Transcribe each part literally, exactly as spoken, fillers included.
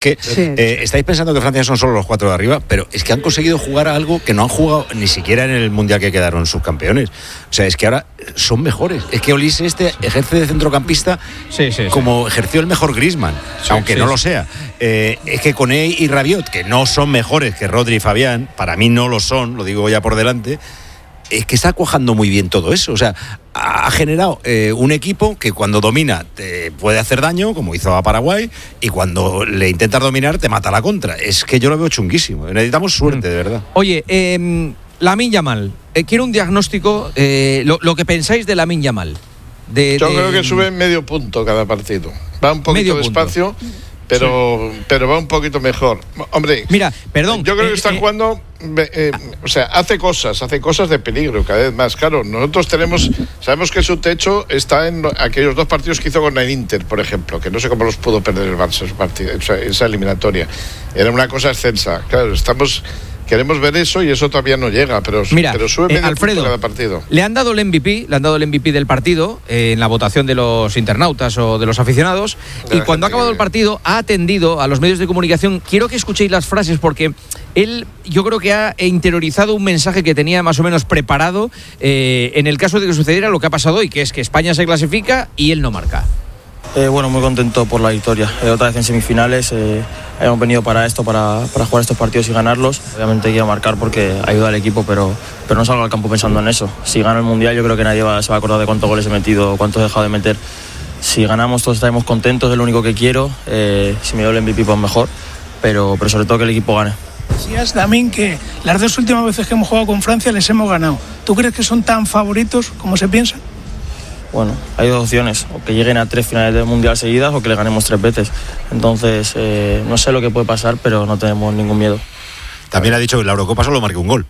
Que sí. eh, estáis pensando que Francia son solo los cuatro de arriba, pero es que han conseguido jugar a algo que no han jugado ni siquiera en el Mundial que quedaron subcampeones. O sea, es que ahora son mejores. Es que Olise este ejerce de centrocampista sí, sí, como sí. ejerció el mejor Griezmann, sí, aunque sí, no sí. lo sea. Eh, es que Koné y Rabiot, que no son mejores que Rodri y Fabián, para mí no lo son, lo digo ya por delante, es que está cuajando muy bien todo eso. O sea, ha generado eh, un equipo que cuando domina te puede hacer daño, como hizo a Paraguay, y cuando le intentas dominar te mata la contra. Es que yo lo veo chunguísimo. Necesitamos suerte, de verdad. Oye, eh, Lamine Yamal, eh, quiero un diagnóstico, eh, lo, lo que pensáis de Lamine Yamal. De, yo de, creo que sube medio punto cada partido. Va un poquito despacio, pero, sí. pero va un poquito mejor. Hombre, mira, perdón. Yo creo que eh, está eh, jugando, eh, o sea, hace cosas, hace cosas de peligro cada vez más. Claro, nosotros tenemos, sabemos que su techo está en aquellos dos partidos que hizo con el Inter, por ejemplo, que no sé cómo los pudo perder el Barça, ese partido, esa, esa eliminatoria. Era una cosa excelsa. Claro, estamos... Queremos ver eso y eso todavía no llega, pero, Mira, pero sube medio eh, Alfredo, punto cada partido. Le han dado el M V P, le han dado el M V P del partido eh, en la votación de los internautas o de los aficionados, de y cuando ha acabado que... el partido ha atendido a los medios de comunicación. Quiero que escuchéis las frases porque él, yo creo que ha interiorizado un mensaje que tenía más o menos preparado eh, en el caso de que sucediera lo que ha pasado hoy, que es que España se clasifica y él no marca. Eh, bueno, muy contento por la victoria. Eh, otra vez en semifinales. Eh, hemos venido para esto, para, para jugar estos partidos y ganarlos. Obviamente quiero marcar porque ayuda al equipo, pero, pero no salgo al campo pensando en eso. Si gano el Mundial, yo creo que nadie va, se va a acordar de cuántos goles he metido, cuántos he dejado de meter. Si ganamos, todos estaremos contentos, es lo único que quiero. Eh, si me doy el M V P, pues mejor. Pero, pero sobre todo que el equipo gane. Decías también que las dos últimas veces que hemos jugado con Francia les hemos ganado. ¿Tú crees que son tan favoritos como se piensa? Bueno, hay dos opciones, o que lleguen a tres finales del Mundial seguidas o que le ganemos tres veces. Entonces, eh, no sé lo que puede pasar, pero no tenemos ningún miedo. También ha dicho que en la Eurocopa solo marcó un gol.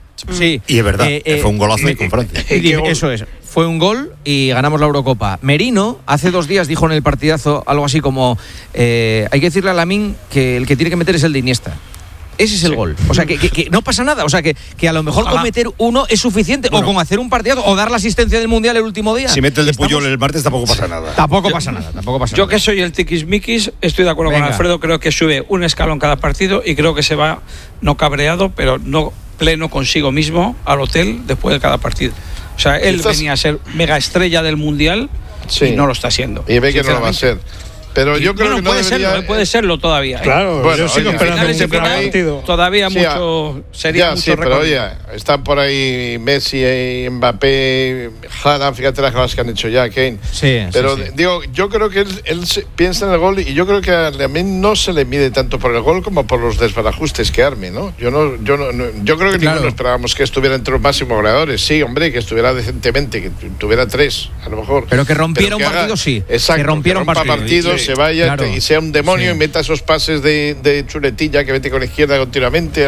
Sí. Y es verdad, eh, eh, fue un golazo eh, con Francia. Eh, eso es, fue un gol y ganamos la Eurocopa. Merino, hace dos días dijo en el partidazo algo así como, eh, hay que decirle a Lamine que el que tiene que meter es el de Iniesta. Ese es el sí. gol. O sea, que, que, que no pasa nada. O sea, que, que a lo mejor Ojalá. con meter uno es suficiente. Bueno. O con hacer un partido o dar la asistencia del Mundial el último día. Si mete el de Estamos... Puyol el martes tampoco pasa nada. Tampoco yo, pasa nada. Tampoco pasa yo nada. que soy el tiquismiquis, estoy de acuerdo Venga. con Alfredo. Creo que sube un escalón cada partido y creo que se va, no cabreado, pero no pleno consigo mismo al hotel después de cada partido. O sea, él Quizás... venía a ser mega estrella del Mundial sí. y no lo está siendo. Y ve que no lo va a ser. Pero yo y, creo bueno, que no puede debería... serlo, puede serlo todavía. ¿eh? Claro, bueno, yo sigo oye, esperando un final, partido. Todavía sí, mucho sería ya, mucho sí, pero oye, están por ahí Messi, Mbappé, Haaland, fíjate las cosas que han hecho ya, Kane. Sí, pero sí, sí. digo, yo creo que él, él piensa en el gol y yo creo que a mí no se le mide tanto por el gol como por los desbarajustes que arme, ¿no? Yo no, yo no, no yo creo que claro. ninguno esperábamos que estuviera entre los máximos goleadores. Sí, hombre, que estuviera decentemente, que tuviera tres, a lo mejor. Pero que rompiera un partido, sí. Exacto, que rompiera un partido, partido sí. se vaya claro. y sea un demonio sí. y meta esos pases de, de chuletilla que mete con la izquierda continuamente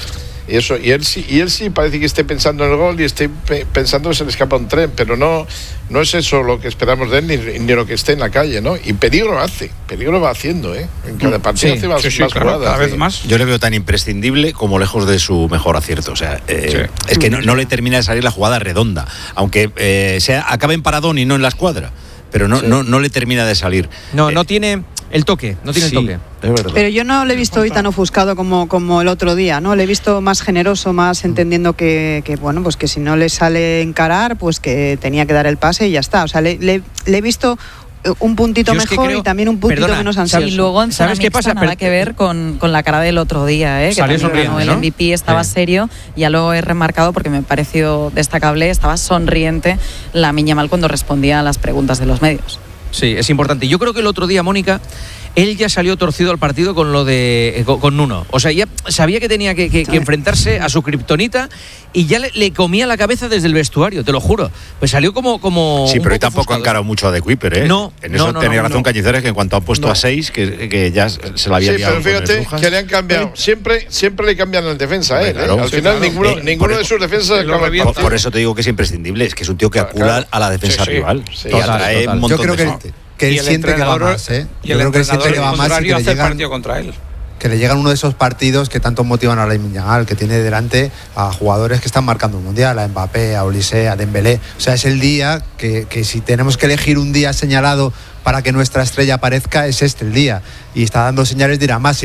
y eso y él sí y él sí parece que esté pensando en el gol y esté pe- pensando que se le escapa un tren, pero no no es eso lo que esperamos de él ni, ni lo que esté en la calle, ¿no? Y peligro hace, peligro va haciendo, ¿eh? En cada partido sí. hace más, sí, sí, más claro, jugadas. Cada vez más. Yo le veo tan imprescindible como lejos de su mejor acierto. O sea, eh, sí. es que no, no le termina de salir la jugada redonda, aunque eh, sea acabe en paradón y no en la escuadra. Pero no, sí. no, no le termina de salir. No, eh, no tiene el toque, no tiene sí, el toque. Es verdad. Pero yo no le he visto hoy tan ofuscado como, como el otro día, ¿no? Le he visto más generoso, más entendiendo que, que, bueno, pues que si no le sale encarar, pues que tenía que dar el pase y ya está. O sea, le, le, le he visto un puntito Yo es que mejor creo, y también un puntito perdona, menos ansioso. Y luego en ¿sabes qué pasa? Nada que ver con, con la cara del otro día, ¿eh? Que salió también sonriendo, el ¿no? M V P estaba sí. serio, ya lo he remarcado porque me pareció destacable, estaba sonriente Lamine Yamal cuando respondía a las preguntas de los medios. Sí, es importante. Yo creo que el otro día, Mónica, él ya salió torcido al partido con lo de con, con Nuno. O sea, ya sabía que tenía que, que, que enfrentarse a su kriptonita y ya le, le comía la cabeza desde el vestuario, te lo juro. Pues salió como... como sí, pero hoy tampoco ha encarado mucho a De Kuiper, ¿eh? No, en eso no, no, tenía no, razón no. Cañizares, que en cuanto han puesto no. a seis, que, que ya se la había sí, liado. Pero fíjate que le han cambiado. Siempre, siempre le cambian el defensa, ¿eh? Claro, Al sí, final claro. ninguno, eh, ninguno de sus defensas acaba por, por eso te digo que es imprescindible. Es que es un tío que acula claro. a la defensa sí, sí. rival. Sí, y atrae un montón Yo creo de que, gente. que él siente que va más, ¿eh? Y Yo el creo que él siente que va más y que le hace llegan... partido contra él. que le llegan uno de esos partidos que tanto motivan a Lamine Yamal, que tiene delante a jugadores que están marcando un mundial, a Mbappé, a Olise, a Dembélé. O sea, es el día que, que si tenemos que elegir un día señalado para que nuestra estrella aparezca, es este el día. Y está dando señales de ir a más.